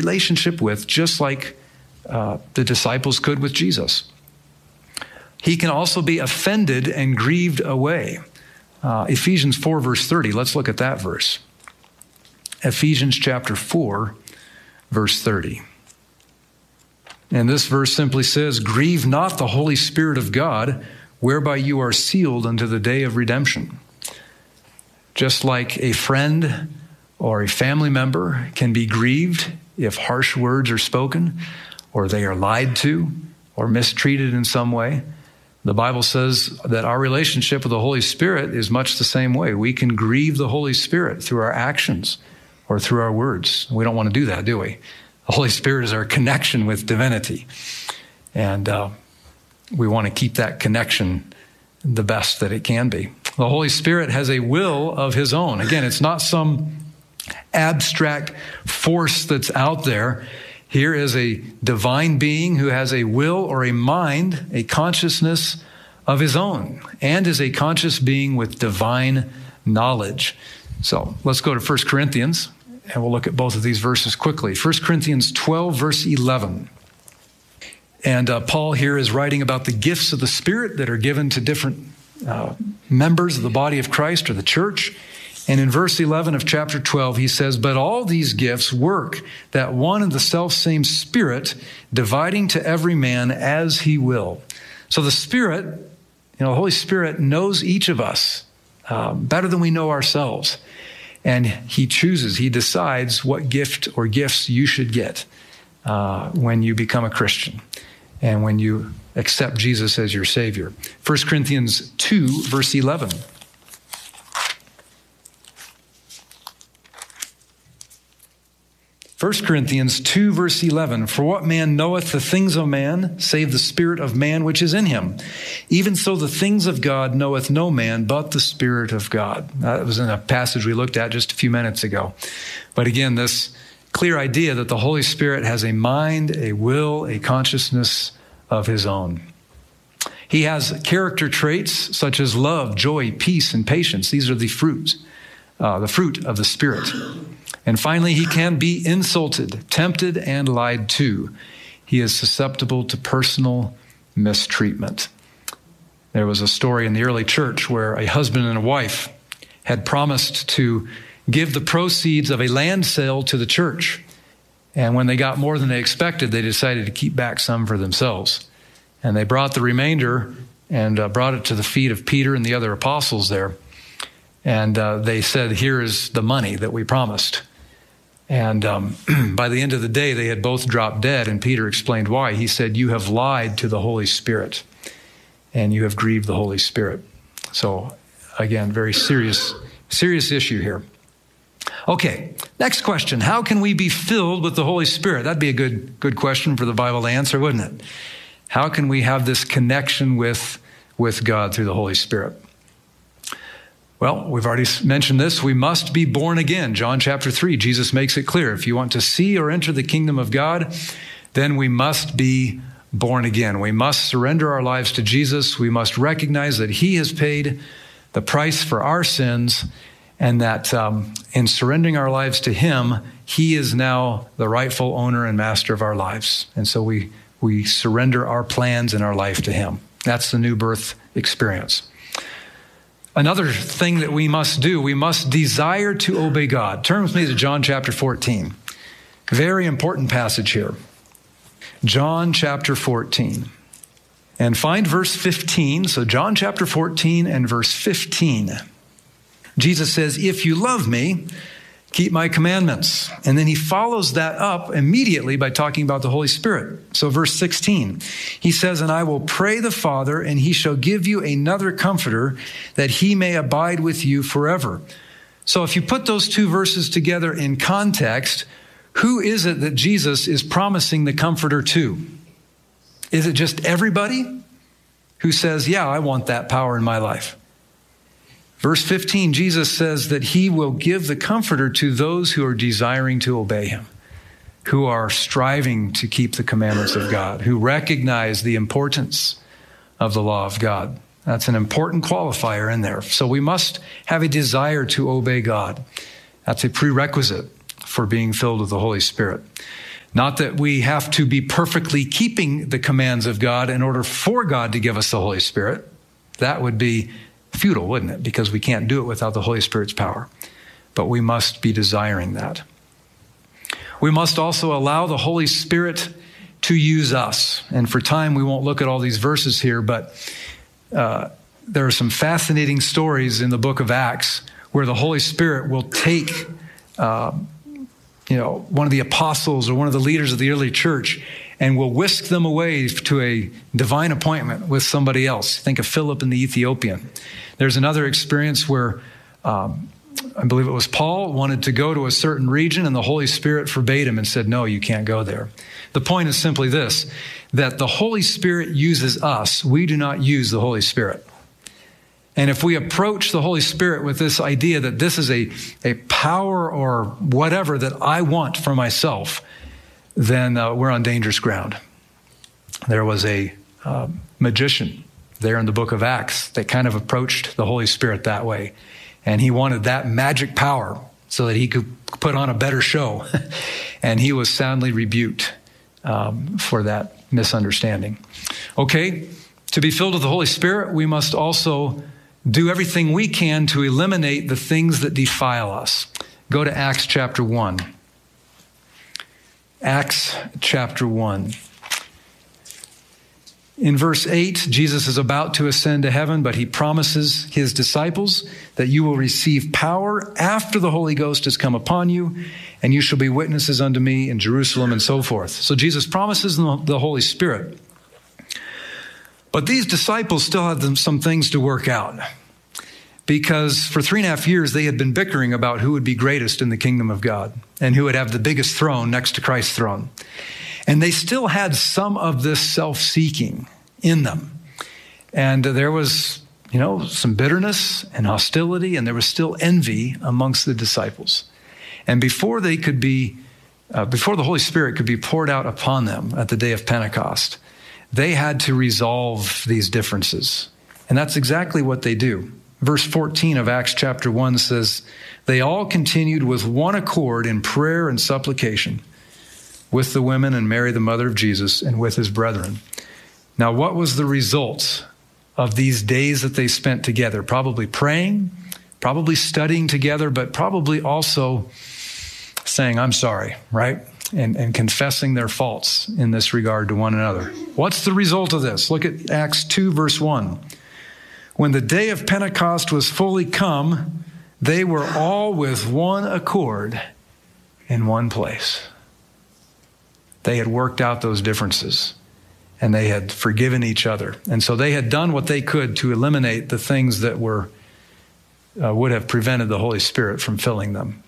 relationship with, just like the disciples could with Jesus. He can also be offended and grieved away. Ephesians 4, verse 30. Let's look at that verse. Ephesians chapter 4, verse 30. And this verse simply says, "Grieve not the Holy Spirit of God, whereby you are sealed unto the day of redemption." Just like a friend or a family member can be grieved if harsh words are spoken, or they are lied to, or mistreated in some way, the Bible says that our relationship with the Holy Spirit is much the same way. We can grieve the Holy Spirit through our actions or through our words. We don't want to do that, do we? The Holy Spirit is our connection with divinity. And we want to keep that connection the best that it can be. The Holy Spirit has a will of his own. Again, it's not some abstract force that's out there. Here is a divine being who has a will or a mind, a consciousness of his own, and is a conscious being with divine knowledge. So let's go to 1 Corinthians, and we'll look at both of these verses quickly. 1 Corinthians 12, verse 11. And Paul here is writing about the gifts of the Spirit that are given to different members of the body of Christ or the church. And in verse 11 of chapter 12, he says, "But all these gifts work that one and the selfsame Spirit, dividing to every man as he will." So the Spirit, the Holy Spirit knows each of us better than we know ourselves. And he chooses, he decides what gift or gifts you should get when you become a Christian and when you accept Jesus as your Savior. 1 Corinthians 2, verse 11. 1 Corinthians 2, verse 11, "For what man knoweth the things of man, save the spirit of man which is in him? Even so the things of God knoweth no man, but the Spirit of God." That was in a passage we looked at just a few minutes ago. But again, this clear idea that the Holy Spirit has a mind, a will, a consciousness of his own. He has character traits such as love, joy, peace, and patience. These are the fruit of the Spirit. And finally, he can be insulted, tempted, and lied to. He is susceptible to personal mistreatment. There was a story in the early church where a husband and a wife had promised to give the proceeds of a land sale to the church. And when they got more than they expected, they decided to keep back some for themselves. And they brought the remainder and brought it to the feet of Peter and the other apostles there. And they said, "Here is the money that we promised." And by the end of the day, they had both dropped dead, and Peter explained why. He said, "You have lied to the Holy Spirit, and you have grieved the Holy Spirit." So, again, very serious issue here. Okay, next question. How can we be filled with the Holy Spirit? That'd be a good question for the Bible to answer, wouldn't it? How can we have this connection with God through the Holy Spirit? Well, we've already mentioned this. We must be born again. John chapter 3, Jesus makes it clear. If you want to see or enter the kingdom of God, then we must be born again. We must surrender our lives to Jesus. We must recognize that he has paid the price for our sins, and that in surrendering our lives to him, he is now the rightful owner and master of our lives. And so we surrender our plans and our life to him. That's the new birth experience. Another thing that we must do, we must desire to obey God. Turn with me to John chapter 14. Very important passage here. John chapter 14. And find verse 15. So John chapter 14 and verse 15. Jesus says, "If you love me, keep my commandments." And then he follows that up immediately by talking about the Holy Spirit. So verse 16, he says, "And I will pray the Father, and he shall give you another comforter, that he may abide with you forever." So if you put those two verses together in context, who is it that Jesus is promising the comforter to? Is it just everybody who says, "Yeah, I want that power in my life"? Verse 15, Jesus says that he will give the comforter to those who are desiring to obey him, who are striving to keep the commandments of God, who recognize the importance of the law of God. That's an important qualifier in there. So we must have a desire to obey God. That's a prerequisite for being filled with the Holy Spirit. Not that we have to be perfectly keeping the commands of God in order for God to give us the Holy Spirit. That would be futile, wouldn't it? Because we can't do it without the Holy Spirit's power. But we must be desiring that. We must also allow the Holy Spirit to use us. And for time, we won't look at all these verses here, but there are some fascinating stories in the book of Acts where the Holy Spirit will take one of the apostles or one of the leaders of the early church and will whisk them away to a divine appointment with somebody else. Think of Philip and the Ethiopian. There's another experience where I believe it was Paul wanted to go to a certain region and the Holy Spirit forbade him and said, no, you can't go there. The point is simply this, that the Holy Spirit uses us. We do not use the Holy Spirit. And if we approach the Holy Spirit with this idea that this is a power or whatever that I want for myself, then we're on dangerous ground. There was a magician there in the book of Acts that kind of approached the Holy Spirit that way. And he wanted that magic power so that he could put on a better show. And he was soundly rebuked for that misunderstanding. Okay, to be filled with the Holy Spirit, we must also do everything we can to eliminate the things that defile us. Go to Acts chapter 1. Acts chapter 1. In verse 8, Jesus is about to ascend to heaven, but he promises his disciples that you will receive power after the Holy Ghost has come upon you, and you shall be witnesses unto me in Jerusalem and so forth. So Jesus promises them the Holy Spirit. But these disciples still had some things to work out, because for 3.5 years they had been bickering about who would be greatest in the kingdom of God and who would have the biggest throne next to Christ's throne. And they still had some of this self-seeking in them. And there was, some bitterness and hostility, and there was still envy amongst the disciples. And before the Holy Spirit could be poured out upon them at the day of Pentecost, they had to resolve these differences. And that's exactly what they do. Verse 14 of Acts chapter 1 says, they all continued with one accord in prayer and supplication with the women and Mary, the mother of Jesus, and with his brethren. Now, what was the result of these days that they spent together? Probably praying, probably studying together, but probably also saying, I'm sorry, right? And confessing their faults in this regard to one another. What's the result of this? Look at Acts 2, verse 1. When the day of Pentecost was fully come, they were all with one accord in one place. They had worked out those differences, and they had forgiven each other. And so they had done what they could to eliminate the things that would have prevented the Holy Spirit from filling them.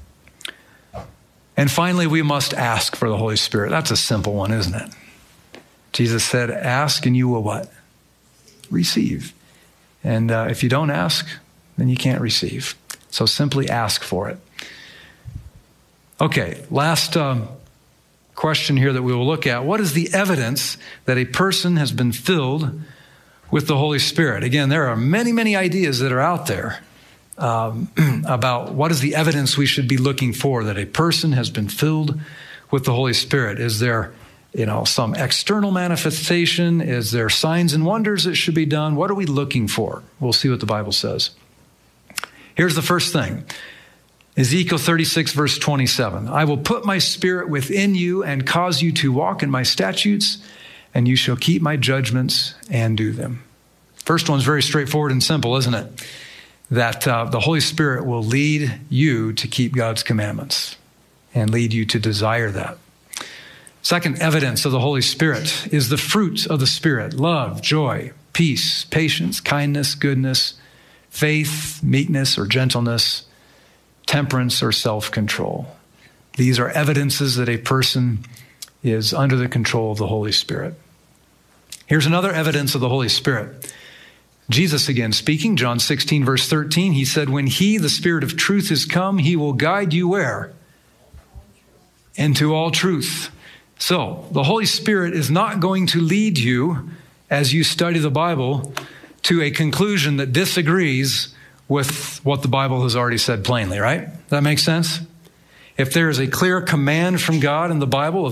And finally, we must ask for the Holy Spirit. That's a simple one, isn't it? Jesus said, ask and you will what? Receive. And if you don't ask, then you can't receive. So simply ask for it. Okay, last question here that we will look at. What is the evidence that a person has been filled with the Holy Spirit? Again, there are many, many ideas that are out there about what is the evidence we should be looking for that a person has been filled with the Holy Spirit. Is there, some external manifestation? Is there signs and wonders that should be done? What are we looking for? We'll see what the Bible says. Here's the first thing. Ezekiel 36, verse 27. I will put my spirit within you and cause you to walk in my statutes, and you shall keep my judgments and do them. First one's very straightforward and simple, isn't it? That the Holy Spirit will lead you to keep God's commandments and lead you to desire that. Second evidence of the Holy Spirit is the fruit of the Spirit: love, joy, peace, patience, kindness, goodness, faith, meekness or gentleness, temperance or self-control. These are evidences that a person is under the control of the Holy Spirit. Here's another evidence of the Holy Spirit. Jesus again speaking, John 16, verse 13, he said, when he, the Spirit of truth, is come, he will guide you where? Into all truth. So the Holy Spirit is not going to lead you, as you study the Bible, to a conclusion that disagrees with what the Bible has already said plainly, right? That makes sense? If there is a clear command from God in the Bible